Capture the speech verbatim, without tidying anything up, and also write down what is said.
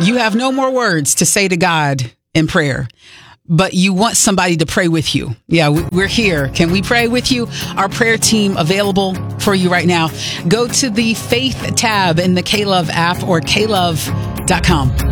You have no more words to say to God in prayer, but you want somebody to pray with you. Yeah, we're here. Can we pray with you? Our prayer team available for you right now. Go to the Faith tab in the K-Love app or K love dot com.